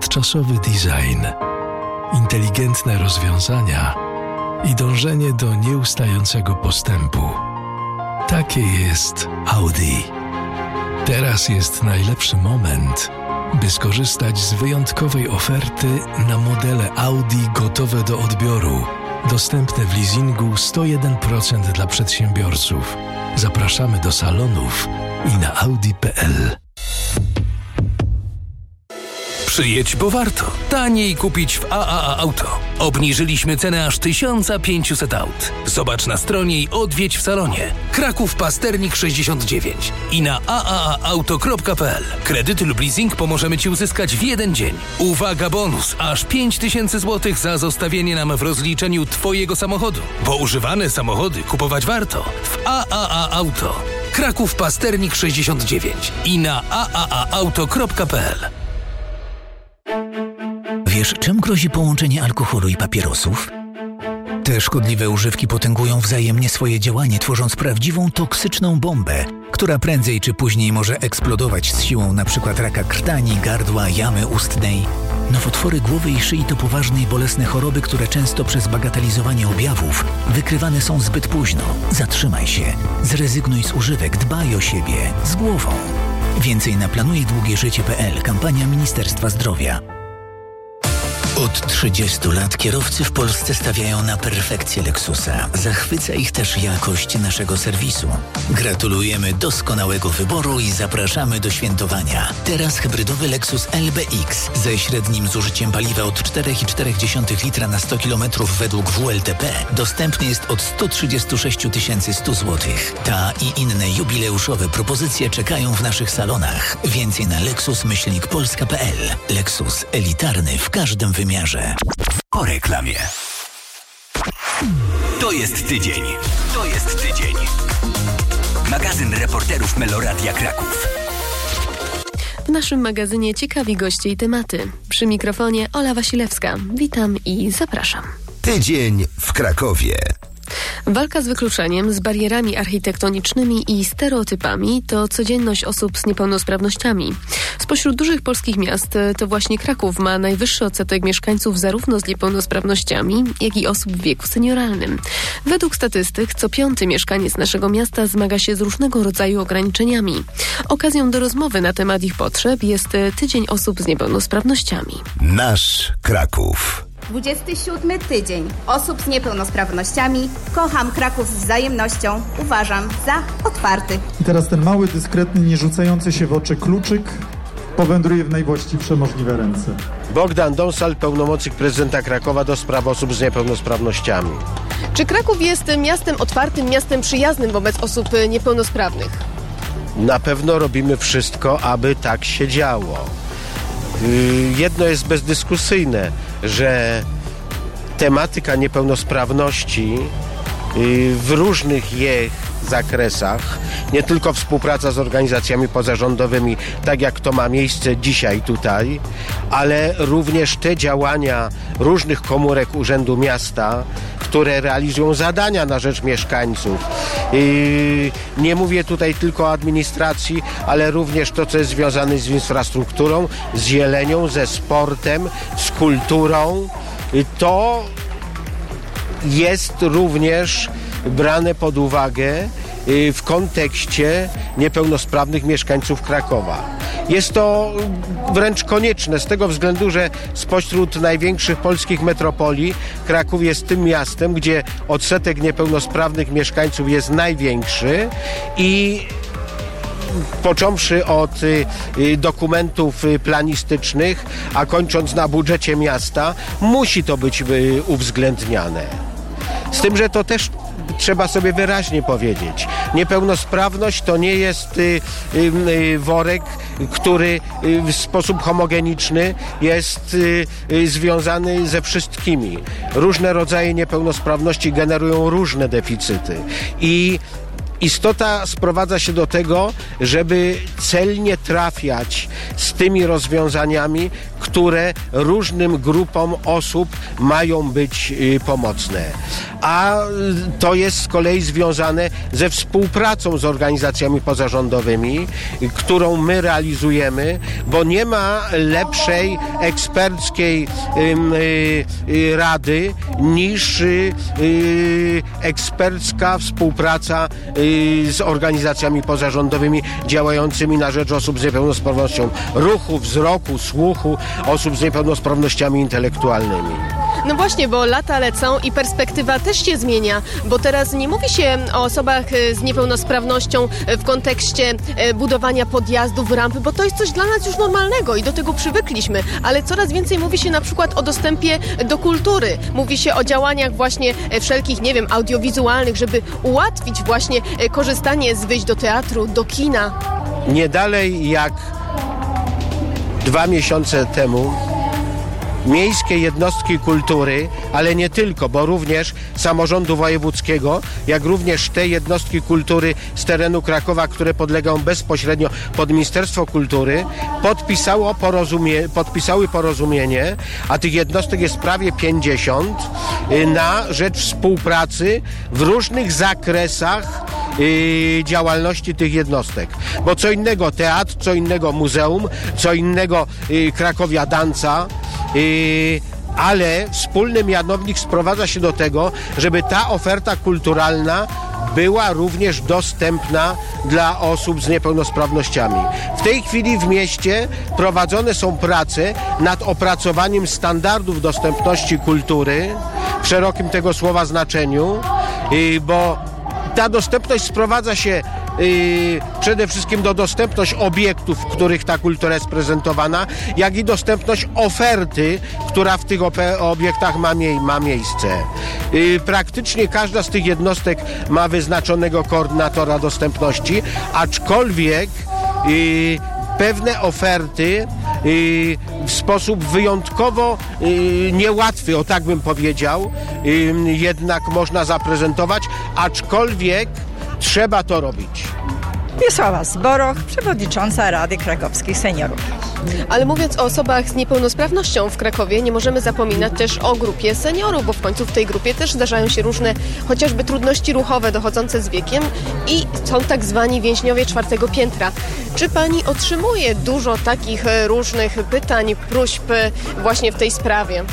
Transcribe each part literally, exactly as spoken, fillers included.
ponadczasowy design, inteligentne rozwiązania i dążenie do nieustającego postępu. Takie jest Audi. Teraz jest najlepszy moment, by skorzystać z wyjątkowej oferty na modele Audi gotowe do odbioru, dostępne w leasingu sto jeden procent dla przedsiębiorców. Zapraszamy do salonów i na audi kropka p l. Przyjedź, bo warto. Taniej kupić w A A A Auto. Obniżyliśmy cenę aż tysiąc pięćset aut. Zobacz na stronie i odwiedź w salonie. Kraków Pasternik sześćdziesiąt dziewięć i na a a a auto kropka p l. Kredyty lub leasing pomożemy Ci uzyskać w jeden dzień. Uwaga, bonus! Aż pięć tysięcy złotych za zostawienie nam w rozliczeniu Twojego samochodu. Bo używane samochody kupować warto w A A A Auto. Kraków Pasternik sześćdziesiąt dziewięć i na a a a auto kropka p l. Wiesz, czym grozi połączenie alkoholu i papierosów? Te szkodliwe używki potęgują wzajemnie swoje działanie, tworząc prawdziwą toksyczną bombę, która prędzej czy później może eksplodować z siłą np. raka krtani, gardła, jamy ustnej. Nowotwory głowy i szyi to poważne i bolesne choroby, które często przez bagatelizowanie objawów wykrywane są zbyt późno. Zatrzymaj się, zrezygnuj z używek, dbaj o siebie, z głową. Więcej na planuj długie życie kropka p l. Kampania Ministerstwa Zdrowia. Od trzydziestu lat kierowcy w Polsce stawiają na perfekcję Lexusa. Zachwyca ich też jakość naszego serwisu. Gratulujemy doskonałego wyboru i zapraszamy do świętowania. Teraz hybrydowy Lexus L B X ze średnim zużyciem paliwa od cztery przecinek cztery litra na sto kilometrów według W L T P dostępny jest od sto trzydzieści sześć tysięcy sto złotych. Ta i inne jubileuszowe propozycje czekają w naszych salonach. Więcej na lexus myślnik polska kropka p l. Lexus elitarny w każdym wymiarze. Po reklamie. To jest tydzień. To jest tydzień. Magazyn reporterów Meloradia Kraków. W naszym magazynie ciekawi goście i tematy. Przy mikrofonie Ola Wasilewska. Witam i zapraszam. Tydzień w Krakowie. Walka z wykluczeniem, z barierami architektonicznymi i stereotypami to codzienność osób z niepełnosprawnościami. Spośród dużych polskich miast to właśnie Kraków ma najwyższy odsetek mieszkańców zarówno z niepełnosprawnościami, jak i osób w wieku senioralnym. Według statystyk co piąty mieszkaniec naszego miasta zmaga się z różnego rodzaju ograniczeniami. Okazją do rozmowy na temat ich potrzeb jest Tydzień Osób z Niepełnosprawnościami. Nasz Kraków. dwudziesty siódmy tydzień osób z niepełnosprawnościami. Kocham Kraków z wzajemnością. Uważam za otwarty. I teraz ten mały, dyskretny, nie rzucający się w oczy kluczyk powędruje w najwłaściwsze możliwe ręce. Bogdan Donsal, pełnomocnik prezydenta Krakowa do spraw osób z niepełnosprawnościami. Czy Kraków jest miastem otwartym, miastem przyjaznym wobec osób niepełnosprawnych? Na pewno robimy wszystko, aby tak się działo. Jedno jest bezdyskusyjne, że tematyka niepełnosprawności w różnych jej zakresach, nie tylko współpraca z organizacjami pozarządowymi, tak jak to ma miejsce dzisiaj tutaj, ale również te działania różnych komórek Urzędu Miasta, które realizują zadania na rzecz mieszkańców. Nie mówię tutaj tylko o administracji, ale również to, co jest związane z infrastrukturą, z zielenią, ze sportem, z kulturą. To jest również brane pod uwagę w kontekście niepełnosprawnych mieszkańców Krakowa. Jest to wręcz konieczne z tego względu, że spośród największych polskich metropolii Kraków jest tym miastem, gdzie odsetek niepełnosprawnych mieszkańców jest największy i począwszy od y, dokumentów y, planistycznych, a kończąc na budżecie miasta, musi to być y, uwzględniane. Z tym, że to też trzeba sobie wyraźnie powiedzieć. Niepełnosprawność to nie jest y, y, worek, który y, w sposób homogeniczny jest y, y, związany ze wszystkimi. Różne rodzaje niepełnosprawności generują różne deficyty i istota sprowadza się do tego, żeby celnie trafiać z tymi rozwiązaniami, które różnym grupom osób mają być y, pomocne. A to jest z kolei związane ze współpracą z organizacjami pozarządowymi, y, którą my realizujemy, bo nie ma lepszej eksperckiej y, y, y, rady niż y, y, ekspercka współpraca y, z organizacjami pozarządowymi działającymi na rzecz osób z niepełnosprawnością ruchu, wzroku, słuchu, osób z niepełnosprawnościami intelektualnymi. No właśnie, bo lata lecą i perspektywa też się zmienia, bo teraz nie mówi się o osobach z niepełnosprawnością w kontekście budowania podjazdów, rampy, bo to jest coś dla nas już normalnego i do tego przywykliśmy, ale coraz więcej mówi się na przykład o dostępie do kultury. Mówi się o działaniach właśnie wszelkich, nie wiem, audiowizualnych, żeby ułatwić właśnie korzystanie z wyjść do teatru, do kina. Nie dalej jak dwa miesiące temu miejskie jednostki kultury, ale nie tylko, bo również samorządu wojewódzkiego, jak również te jednostki kultury z terenu Krakowa, które podlegają bezpośrednio pod Ministerstwo Kultury, podpisało porozumie, podpisały porozumienie, a tych jednostek jest prawie pięćdziesiąt, na rzecz współpracy w różnych zakresach Yy, działalności tych jednostek. Bo co innego teatr, co innego muzeum, co innego yy, Krakowia Danca, yy, ale wspólny mianownik sprowadza się do tego, żeby ta oferta kulturalna była również dostępna dla osób z niepełnosprawnościami. W tej chwili w mieście prowadzone są prace nad opracowaniem standardów dostępności kultury w szerokim tego słowa znaczeniu, yy, bo ta dostępność sprowadza się yy, przede wszystkim do dostępności obiektów, w których ta kultura jest prezentowana, jak i dostępność oferty, która w tych obiektach ma, mie- ma miejsce. Yy, praktycznie każda z tych jednostek ma wyznaczonego koordynatora dostępności, aczkolwiek yy, pewne oferty yy, w sposób wyjątkowo yy, niełatwy, o tak bym powiedział, yy, jednak można zaprezentować, aczkolwiek trzeba to robić. Wiesława Zboroch, przewodnicząca Rady Krakowskich Seniorów. Ale mówiąc o osobach z niepełnosprawnością w Krakowie, nie możemy zapominać też o grupie seniorów, bo w końcu w tej grupie też zdarzają się różne chociażby trudności ruchowe dochodzące z wiekiem i są tak zwani więźniowie czwartego piętra. Czy pani otrzymuje dużo takich różnych pytań, próśb właśnie w tej sprawie?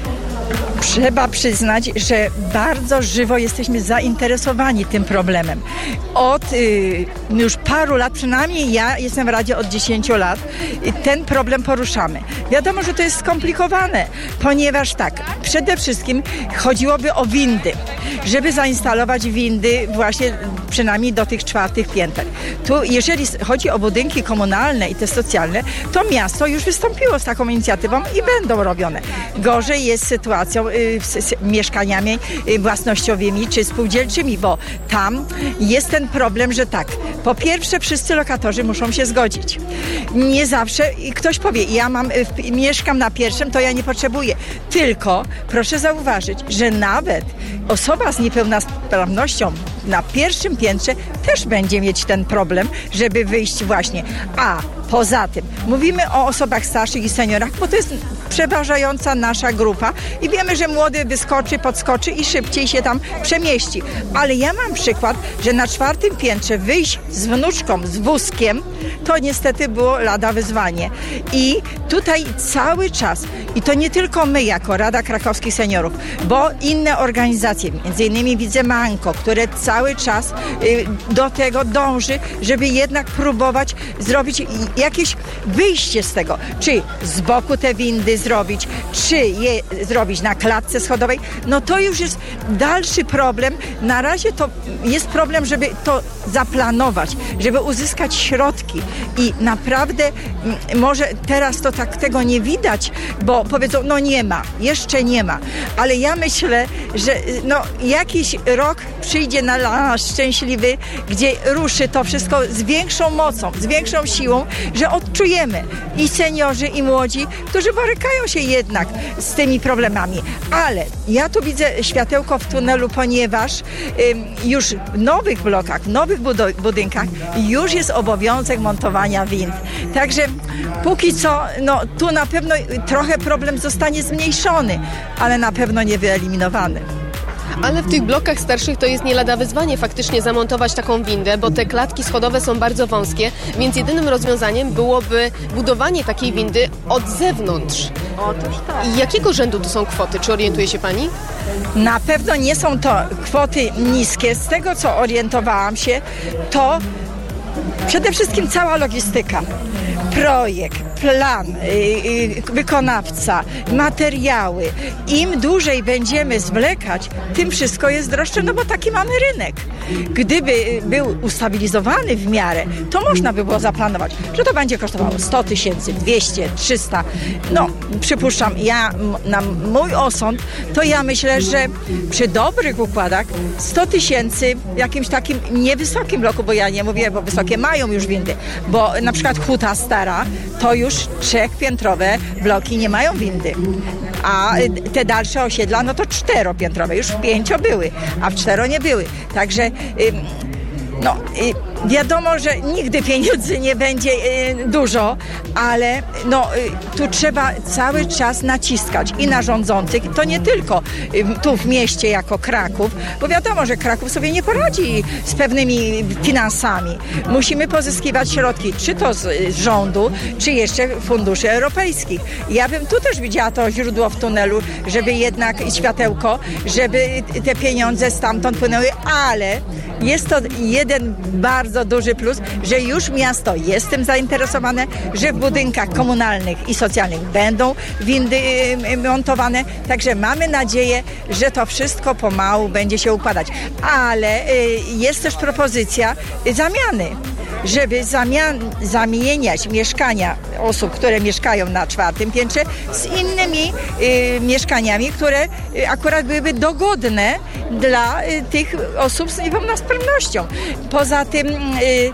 Trzeba przyznać, że bardzo żywo jesteśmy zainteresowani tym problemem. Od y, już paru lat, przynajmniej ja jestem w Radzie od dziesięciu lat, ten problem poruszamy. Wiadomo, że to jest skomplikowane, ponieważ tak, przede wszystkim chodziłoby o windy, żeby zainstalować windy właśnie przynajmniej do tych czwartych pięter. Tu, jeżeli chodzi o budynki komunalne i te socjalne, to miasto już wystąpiło z taką inicjatywą i będą robione. Gorzej jest sytuacją y, z, z mieszkaniami y, własnościowymi czy spółdzielczymi, bo tam jest ten problem, że tak, po pierwsze wszyscy lokatorzy muszą się zgodzić. Nie zawsze i ktoś powie, ja mam, y, mieszkam na pierwszym, to ja nie potrzebuję. Tylko proszę zauważyć, że nawet osoba z niepełnosprawnością na pierwszym piętrze też będzie mieć ten problem, żeby wyjść właśnie. A poza tym mówimy o osobach starszych i seniorach, bo to jest przeważająca nasza grupa i wiemy, że młody wyskoczy, podskoczy i szybciej się tam przemieści. Ale ja mam przykład, że na czwartym piętrze wyjść z wnuczką, z wózkiem, to niestety było lada wyzwanie. I tutaj cały czas, i to nie tylko my jako Rada Krakowskich Seniorów, bo inne organizacje, między innymi widzę Manko, które cały czas y, do tego dąży, żeby jednak próbować zrobić jakieś wyjście z tego. Czy z boku te windy zrobić, czy je zrobić na klatce schodowej, no to już jest dalszy problem. Na razie to jest problem, żeby to zaplanować, żeby uzyskać środki i naprawdę m, może teraz to tak tego nie widać, bo powiedzą, no nie ma, jeszcze nie ma, ale ja myślę, że no jakiś rok przyjdzie na nas szczęśliwy, gdzie ruszy to wszystko z większą mocą, z większą siłą że odczujemy i seniorzy, i młodzi, którzy borykają się jednak z tymi problemami. Ale ja tu widzę światełko w tunelu, ponieważ ym, już w nowych blokach, w nowych budo- budynkach już jest obowiązek montowania wind. Także póki co, no tu na pewno trochę problem zostanie zmniejszony, ale na pewno nie wyeliminowany. Ale w tych blokach starszych to jest nie lada wyzwanie faktycznie zamontować taką windę, bo te klatki schodowe są bardzo wąskie, więc jedynym rozwiązaniem byłoby budowanie takiej windy od zewnątrz. Otóż tak. I jakiego rzędu to są kwoty? Czy orientuje się pani? Na pewno nie są to kwoty niskie. Z tego, co orientowałam się, to przede wszystkim cała logistyka. Projekt, plan, yy, wykonawca, materiały. Im dłużej będziemy zwlekać, tym wszystko jest droższe, no bo taki mamy rynek. Gdyby był ustabilizowany w miarę, to można by było zaplanować, że to będzie kosztowało sto tysięcy, dwieście, trzysta. No, przypuszczam, ja na mój osąd, to ja myślę, że przy dobrych układach sto tysięcy w jakimś takim niewysokim bloku, bo ja nie mówię, bo wysokie mają już windy, bo na przykład Huta Stara to już trzechpiętrowe bloki nie mają windy, a te dalsze osiedla no to czteropiętrowe, już pięcio były, a w cztero nie były, także ym, no y, wiadomo, że nigdy pieniędzy nie będzie y, dużo, ale no y, tu trzeba cały czas naciskać i na rządzących, to nie tylko y, tu w mieście jako Kraków, bo wiadomo, że Kraków sobie nie poradzi z pewnymi finansami. Musimy pozyskiwać środki, czy to z, z rządu, czy jeszcze funduszy europejskich. Ja bym tu też widziała to źródło w tunelu, żeby jednak światełko, żeby te pieniądze stamtąd płynęły, ale jest to jeden bardzo duży plus, że już miasto jest tym zainteresowane, że w budynkach komunalnych i socjalnych będą windy montowane, także mamy nadzieję, że to wszystko pomału będzie się układać. Ale jest też propozycja zamiany, żeby zamian, zamieniać mieszkania osób, które mieszkają na czwartym piętrze z innymi y, mieszkaniami, które y, akurat byłyby dogodne dla y, tych osób z niepełnosprawnością. Poza tym y,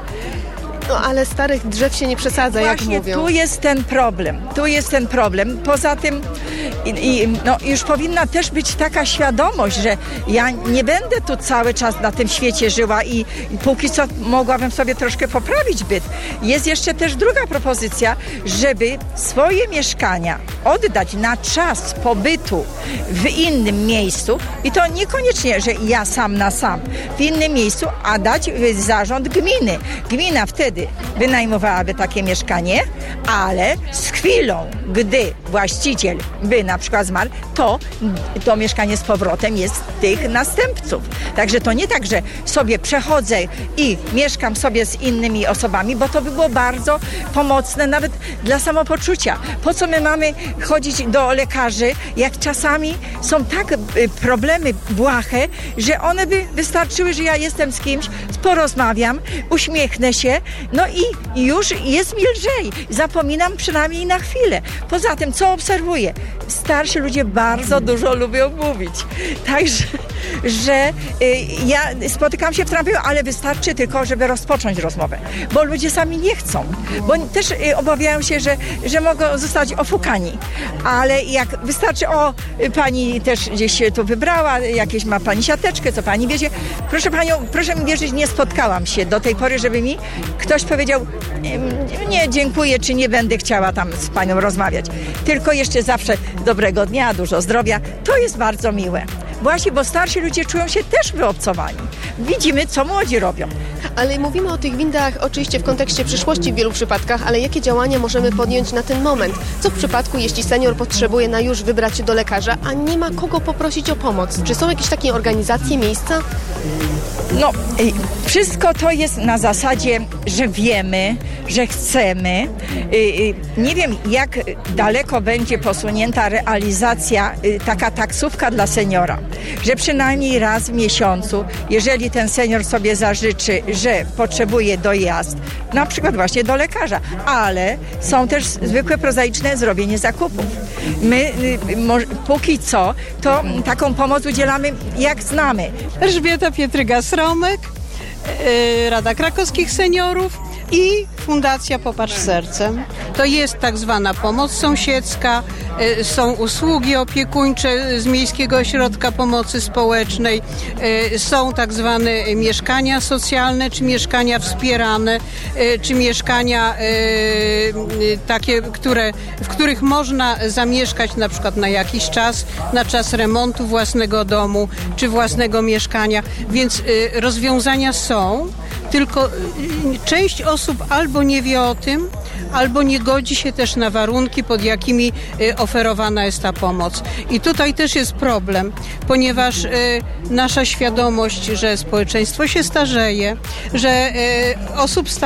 No ale starych drzew się nie przesadza, jak właśnie mówią. tu jest ten problem. Tu jest ten problem. Poza tym i, i, no, już powinna też być taka świadomość, że ja nie będę tu cały czas na tym świecie żyła i, i póki co mogłabym sobie troszkę poprawić byt. Jest jeszcze też druga propozycja, żeby swoje mieszkania oddać na czas pobytu w innym miejscu i to niekoniecznie, że ja sam na sam w innym miejscu, a dać w zarząd gminy. Gmina wtedy wynajmowałaby takie mieszkanie, ale z chwilą, gdy właściciel by na przykład zmarł, to to mieszkanie z powrotem jest tych następców. Także to nie tak, że sobie przechodzę i mieszkam sobie z innymi osobami, bo to by było bardzo pomocne nawet dla samopoczucia. Po co my mamy chodzić do lekarzy, jak czasami są tak problemy błahe, że one by wystarczyły, że ja jestem z kimś, porozmawiam, uśmiechnę się, no i już jest mi lżej. Zapominam przynajmniej na chwilę. Poza tym, co obserwuję? Starsi ludzie bardzo dużo lubią mówić. Także, że y, ja spotykam się w tramwaju, ale wystarczy tylko, żeby rozpocząć rozmowę. Bo ludzie sami nie chcą. Bo też y, obawiają się, że, że mogą zostać ofukani. Ale jak wystarczy, o, pani też gdzieś się tu wybrała, jakieś ma pani siateczkę, co pani wiezie. Proszę panią, proszę mi wierzyć, nie spotkałam się do tej pory, żeby mi ktoś powiedział, nie, dziękuję, czy nie będę chciała tam z panią rozmawiać. Tylko jeszcze zawsze dobrego dnia, dużo zdrowia. To jest bardzo miłe. Właśnie, bo starsi ludzie czują się też wyobcowani. Widzimy, co młodzi robią. Ale mówimy o tych windach oczywiście w kontekście przyszłości w wielu przypadkach, ale jakie działania możemy podjąć na ten moment? Co w przypadku, jeśli senior potrzebuje na już wybrać się do lekarza, a nie ma kogo poprosić o pomoc? Czy są jakieś takie organizacje, miejsca? No, wszystko to jest na zasadzie, że wiemy, że chcemy. Nie wiem, jak daleko będzie posunięta realizacja, taka taksówka dla seniora, że przynajmniej raz w miesiącu, jeżeli ten senior sobie zażyczy, że potrzebuje dojazd, na przykład właśnie do lekarza, ale są też zwykłe, prozaiczne zrobienie zakupów. My póki co to taką pomoc udzielamy, jak znamy. Elżbieta Pietryga-Sromek, Rada Krakowskich Seniorów i Fundacja Popatrz Sercem. To jest tak zwana pomoc sąsiedzka, są usługi opiekuńcze z Miejskiego Ośrodka Pomocy Społecznej, są tak zwane mieszkania socjalne, czy mieszkania wspierane, czy mieszkania takie, które, w których można zamieszkać na przykład na jakiś czas, na czas remontu własnego domu, czy własnego mieszkania, więc rozwiązania są, tylko część osób albo nie wie o tym, albo nie godzi się też na warunki, pod jakimi oferowana jest ta pomoc. I tutaj też jest problem, ponieważ nasza świadomość, że społeczeństwo się starzeje, że osób starszych